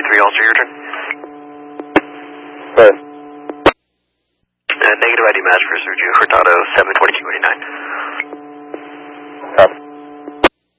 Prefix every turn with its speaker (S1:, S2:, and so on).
S1: 3, Ulster, your turn.
S2: Good.
S1: Negative ID match for Sergio Hurtado, 72289.